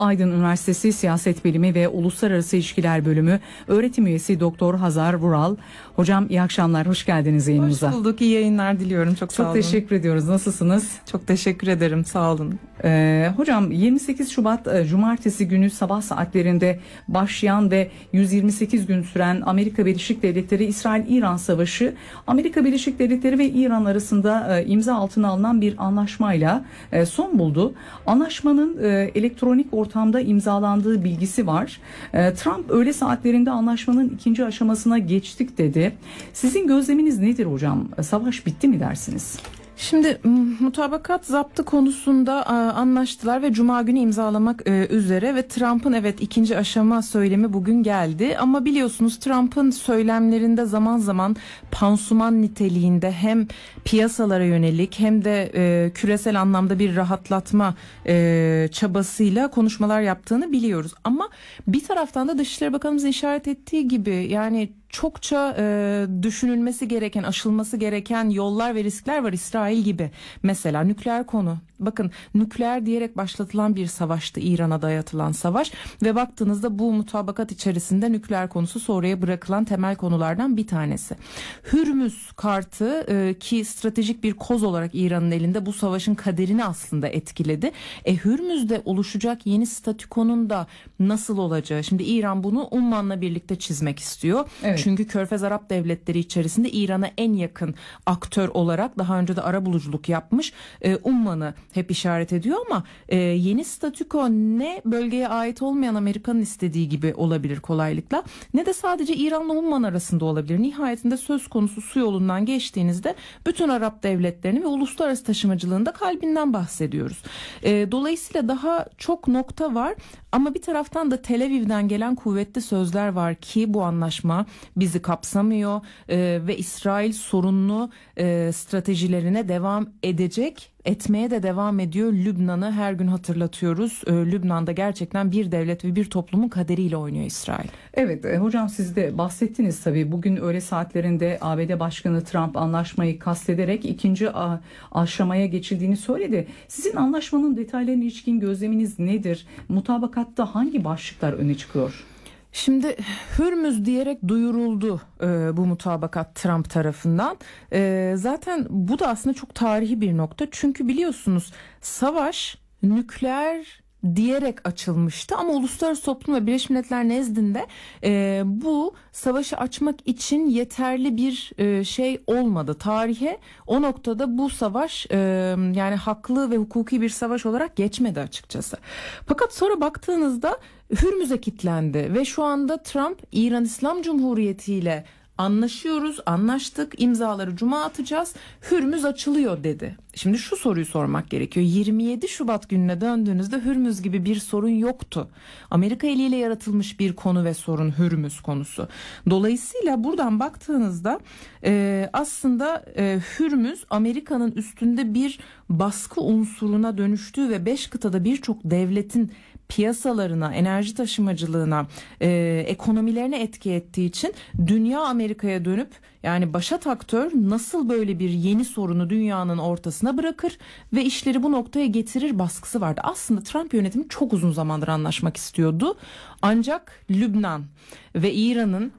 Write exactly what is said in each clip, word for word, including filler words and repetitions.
Aydın Üniversitesi Siyaset Bilimi ve Uluslararası İlişkiler Bölümü öğretim üyesi Doktor Hazar Vural. Hocam iyi akşamlar, hoş geldiniz yayınımıza. Hoş bulduk, iyi yayınlar diliyorum. Çok sağ Çok olun. teşekkür ediyoruz. Nasılsınız? Çok teşekkür ederim, sağ olun. Ee, hocam yirmi sekiz Şubat e, Cumartesi günü sabah saatlerinde başlayan ve yüz yirmi sekiz gün süren Amerika Birleşik Devletleri İsrail-İran Savaşı, Amerika Birleşik Devletleri ve İran arasında e, imza altına alınan bir anlaşmayla e, son buldu. Anlaşmanın e, elektronik ortamda imzalandığı bilgisi var. E, Trump öğle saatlerinde anlaşmanın ikinci aşamasına geçtik dedi. Sizin gözleminiz nedir hocam? Savaş bitti mi dersiniz? Şimdi mutabakat zaptı konusunda anlaştılar ve Cuma günü imzalamak üzere ve Trump'ın evet ikinci aşama söylemi bugün geldi. Ama biliyorsunuz Trump'ın söylemlerinde zaman zaman pansuman niteliğinde hem piyasalara yönelik hem de e, küresel anlamda bir rahatlatma e, çabasıyla konuşmalar yaptığını biliyoruz. Ama bir taraftan da Dışişleri Bakanımızın işaret ettiği gibi yani çokça e, düşünülmesi gereken, aşılması gereken yollar ve riskler var İsrail gibi. Mesela nükleer konu. Bakın nükleer diyerek başlatılan bir savaştı, İran'a dayatılan savaş ve baktığınızda bu mutabakat içerisinde nükleer konusu sonraya bırakılan temel konulardan bir tanesi. Hürmüz kartı e, ki stratejik bir koz olarak İran'ın elinde bu savaşın kaderini aslında etkiledi. E, Hürmüz'de oluşacak yeni statükonun da nasıl olacağı. Şimdi İran bunu Umman'la birlikte çizmek istiyor. Evet. Çünkü Körfez Arap Devletleri içerisinde İran'a en yakın aktör olarak daha önce de arabuluculuk yapmış e, Umman'ı hep işaret ediyor ama e, yeni statüko ne bölgeye ait olmayan Amerika'nın istediği gibi olabilir kolaylıkla ne de sadece İran'la Umman arasında olabilir. Nihayetinde söz konusu su yolundan geçtiğinizde bütün Arap devletlerini ve uluslararası taşımacılığın da kalbinden bahsediyoruz. E, dolayısıyla daha çok nokta var ama bir taraftan da Tel Aviv'den gelen kuvvetli sözler var ki bu anlaşma bizi kapsamıyor e, ve İsrail sorunlu e, stratejilerine devam edecek. Etmeye de devam ediyor. Lübnan'ı her gün hatırlatıyoruz. Ee, Lübnan'da gerçekten bir devlet ve bir toplumun kaderiyle oynuyor İsrail. Evet e, hocam siz de bahsettiniz tabii. Bugün öğle saatlerinde A B D Başkanı Trump anlaşmayı kastederek ikinci a- aşamaya geçildiğini söyledi. Sizin anlaşmanın detaylarına ilişkin gözleminiz nedir? Mutabakatta hangi başlıklar öne çıkıyor? Şimdi Hürmüz diyerek duyuruldu e, bu mutabakat Trump tarafından. E, zaten bu da aslında çok tarihi bir nokta. Çünkü biliyorsunuz savaş nükleer diyerek açılmıştı ama uluslararası toplum ve Birleşmiş Milletler nezdinde e, bu savaşı açmak için yeterli bir e, şey olmadı. Tarihe o noktada bu savaş e, yani haklı ve hukuki bir savaş olarak geçmedi açıkçası. Fakat sonra baktığınızda Hürmüz'e kilitlendi ve şu anda Trump İran İslam Cumhuriyeti ile anlaşıyoruz, anlaştık, imzaları Cuma atacağız, Hürmüz açılıyor dedi. Şimdi şu soruyu sormak gerekiyor. yirmi yedi Şubat gününe döndüğünüzde Hürmüz gibi bir sorun yoktu. Amerika eliyle yaratılmış bir konu ve sorun Hürmüz konusu. Dolayısıyla buradan baktığınızda e, aslında e, Hürmüz Amerika'nın üstünde bir baskı unsuruna dönüştüğü ve beş kıtada birçok devletin piyasalarına, enerji taşımacılığına, e, ekonomilerine etki ettiği için dünya Amerika'ya dönüp yani başat aktör nasıl böyle bir yeni sorunu dünyanın ortasına bırakır ve işleri bu noktaya getirir baskısı vardı. Aslında Trump yönetimi çok uzun zamandır anlaşmak istiyordu. Ancak Lübnan ve İran'ın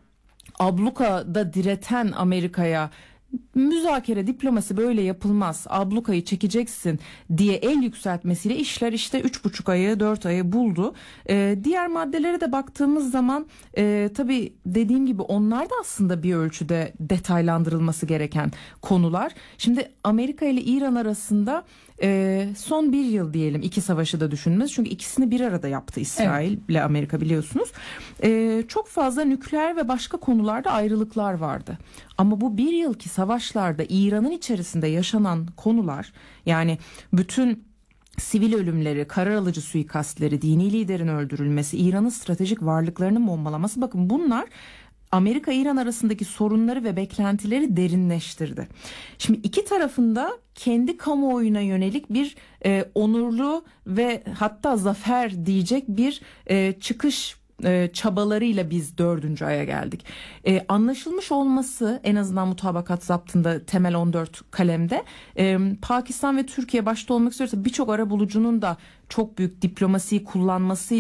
ablukada direten Amerika'ya müzakere, diplomasi böyle yapılmaz, ablukayı çekeceksin diye el yükseltmesiyle işler işte üç buçuk ayı dört ayı buldu. Ee, diğer maddelere de baktığımız zaman e, tabii dediğim gibi onlar da aslında bir ölçüde detaylandırılması gereken konular. Şimdi Amerika ile İran arasında e, son bir yıl diyelim iki savaşı da düşünmez. Çünkü ikisini bir arada yaptı İsrail evet. ile Amerika biliyorsunuz. E, çok fazla nükleer ve başka konularda ayrılıklar vardı. Ama bu bir yılki savaşlarda İran'ın içerisinde yaşanan konular yani bütün sivil ölümleri, karar alıcı suikastleri, dini liderin öldürülmesi, İran'ın stratejik varlıklarının bombalaması bakın bunlar Amerika-İran arasındaki sorunları ve beklentileri derinleştirdi. Şimdi iki tarafında kendi kamuoyuna yönelik bir e, onurlu ve hatta zafer diyecek bir e, çıkış e, çabalarıyla biz dördüncü aya geldik. E, anlaşılmış olması en azından mutabakat zaptında temel on dört kalemde e, Pakistan ve Türkiye başta olmak üzere birçok arabulucunun da çok büyük diplomasiyi kullanması